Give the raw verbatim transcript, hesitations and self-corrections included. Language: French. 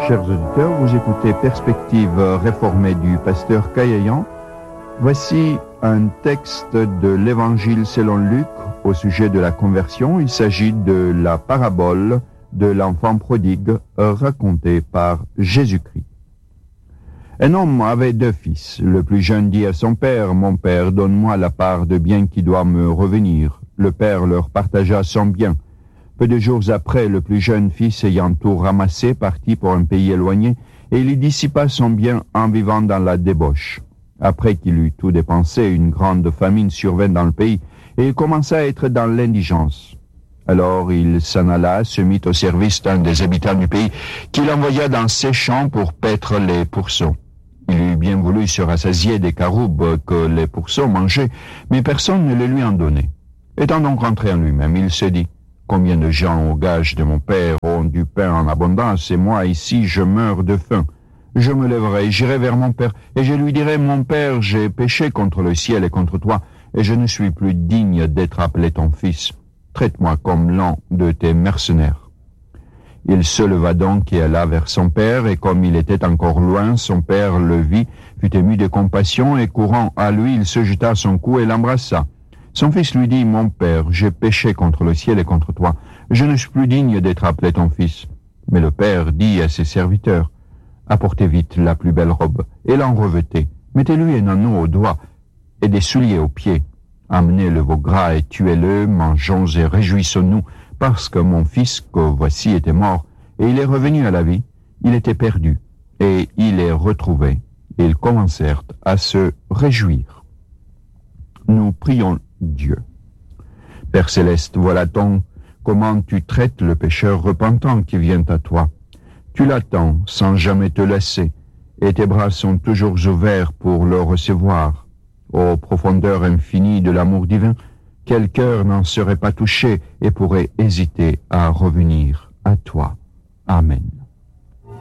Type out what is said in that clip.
Chers auditeurs, vous écoutez Perspective réformée du pasteur Caillayan. Voici un texte de l'Évangile selon Luc au sujet de la conversion. Il s'agit de la parabole de l'enfant prodigue racontée par Jésus-Christ. Un homme avait deux fils. Le plus jeune dit à son père, « Mon père, donne-moi la part de bien qui doit me revenir. » Le père leur partagea son bien. Peu de jours après, le plus jeune fils, ayant tout ramassé, partit pour un pays éloigné, et il y dissipa son bien en vivant dans la débauche. Après qu'il eut tout dépensé, une grande famine survint dans le pays, et il commença à être dans l'indigence. Alors il s'en alla, se mit au service d'un des habitants du pays, qui l'envoya dans ses champs pour paître les pourceaux. Il eût bien voulu se rassasier des caroubes que les pourceaux mangeaient, mais personne ne les lui en donnait. Étant donc rentré en lui-même, il se dit, « Combien de gens au gage de mon père ont du pain en abondance, et moi ici je meurs de faim. Je me lèverai, j'irai vers mon père, et je lui dirai, mon père, j'ai péché contre le ciel et contre toi, et je ne suis plus digne d'être appelé ton fils. Traite-moi comme l'un de tes mercenaires. » Il se leva donc et alla vers son père, et comme il était encore loin, son père le vit, fut ému de compassion, et courant à lui, il se jeta à son cou et l'embrassa. Son fils lui dit, « Mon père, j'ai péché contre le ciel et contre toi. Je ne suis plus digne d'être appelé ton fils. » Mais le père dit à ses serviteurs, « Apportez vite la plus belle robe, et l'en revêtez. Mettez-lui un anneau au doigt et des souliers aux pieds. Amenez le veau gras et tuez-le, mangeons et réjouissons-nous, parce que mon fils que voici était mort, et il est revenu à la vie. Il était perdu, et il est retrouvé. » Et ils commencèrent à se réjouir. Nous prions Dieu. Père céleste, voilà ton comment tu traites le pécheur repentant qui vient à toi. Tu l'attends sans jamais te laisser, et tes bras sont toujours ouverts pour le recevoir. Ô profondeur infinie de l'amour divin, quel cœur n'en serait pas touché et pourrait hésiter à revenir à toi. Amen.